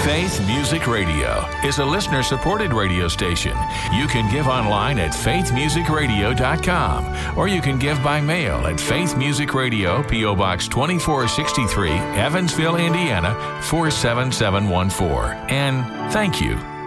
Faith Music Radio is a listener-supported radio station. You can give online at faithmusicradio.com, or you can give by mail at Faith Music Radio, P.O. Box 2463, Evansville, Indiana, 47714. And thank you